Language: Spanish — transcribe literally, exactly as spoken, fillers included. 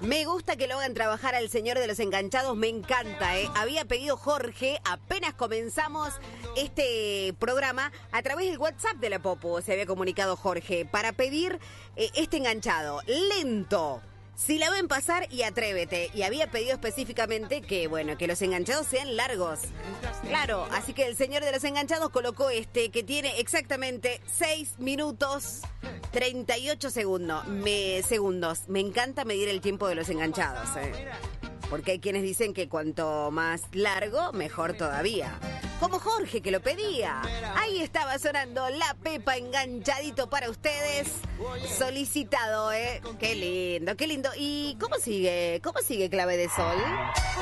Me gusta que lo hagan trabajar al señor de los enganchados, me encanta, ¿eh? Había pedido Jorge, apenas comenzamos este programa, a través del WhatsApp de la Popu, se había comunicado Jorge, para pedir eh, este enganchado, lento. Si la ven pasar y atrévete. Y había pedido específicamente que, bueno, que los enganchados sean largos. Claro, así que el señor de los enganchados colocó este, que tiene exactamente seis minutos treinta y ocho segundos. Me, segundos. Me encanta medir el tiempo de los enganchados, ¿eh? Porque hay quienes dicen que cuanto más largo, mejor todavía. Como Jorge, que lo pedía. Ahí estaba sonando La Pepa, enganchadito para ustedes. Solicitado, ¿eh? Qué lindo, qué lindo. ¿Y cómo sigue? ¿Cómo sigue Clave de Sol?